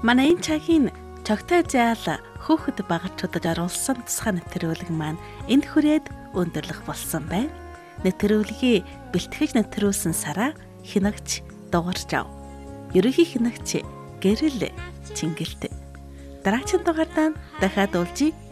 Манай энэ цагийн чогтой заал хөөхд багаж удаж оруулсан тусгай нэвтрүүлэг маань энд хүрээд өндөрлөх болсон байна. Нэвтрүүлгийг бэлтгэж нэвтрүүлсэн Сара хинагч дугарч ав. Ерөнхий хинагч Гэрэл Чингэлт. Дараагийн дугаартаа дахиад уулзъя.